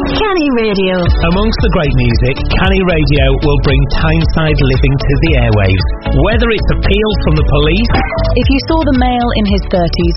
Canny Radio. Amongst the great music, Canny Radio will bring Tyneside living to the airwaves. Whether it's appeals from the police... If you saw the male in his 30s